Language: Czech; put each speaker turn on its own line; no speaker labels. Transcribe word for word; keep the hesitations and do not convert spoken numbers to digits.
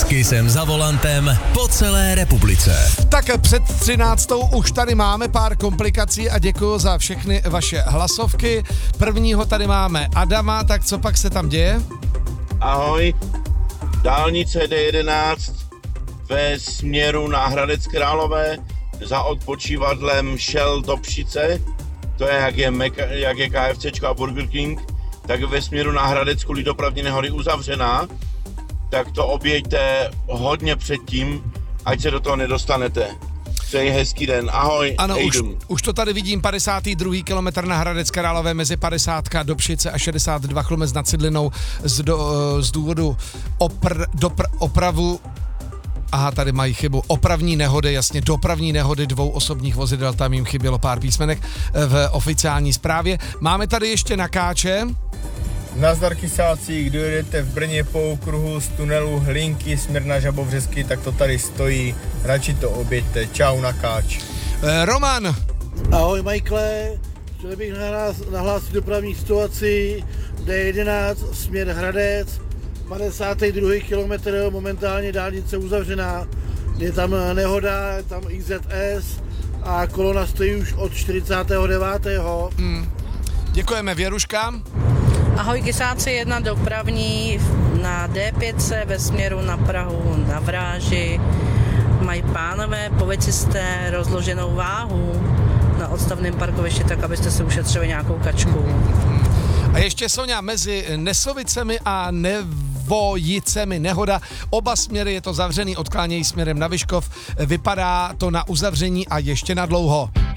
Kissem za volantem po celé republice.
Tak před třináctou už tady máme pár komplikací a děkuji za všechny vaše hlasovky. Prvního tady máme Adama, tak co pak se tam děje?
Ahoj, dálnice D jedenáct ve směru na Hradec Králové za odpočívadlem šel do Pšice, to je jak je, Meka, jak je KFCčko a Burger King, tak ve směru na Hradec kvůli dopravní nehody uzavřená, tak to objeďte hodně předtím, ať se do toho nedostanete. Přeji hezký den, ahoj.
Ano, už, už to tady vidím, padesátý druhý kilometr na Hradec Králové mezi padesátka do Pšice a šedesát dva Chlumec nad Cidlinou z, do, z důvodu opr, dopr, opravu. Aha, tady mají chybu. Opravní nehody, jasně, dopravní nehody dvou osobních vozidel, tam jim chybělo pár písmenek v oficiální zprávě. Máme tady ještě Nakáče.
Nazdar kysáci, kdo jedete v Brně po okruhu z tunelu Hlinky směr na Žabovřesky, tak to tady stojí, radši to objeďte. Čau Nakáč.
Eh, Roman.
Ahoj Michaele, chtěl bych nahlásit dopravní situaci D jedenáct směr Hradec, padesátý druhý kilometr, momentálně dálnice uzavřená, je tam nehoda, je tam I Z S a kolona stojí už od čtyřicátého devátého
Hmm. Děkujeme, Věruška.
Ahoj kysáci, jedna dopravní na D pět ve směru na Prahu na Vráži. Mají pánové policisté rozloženou váhu na odstavném parkovišti, tak abyste si ušetřili nějakou kačku.
A ještě Soňa, mezi Nesovicemi a Nevojicemi nehoda. Oba směry je to zavřený, odklánějí směrem na Vyškov. Vypadá to na uzavření a ještě na dlouho.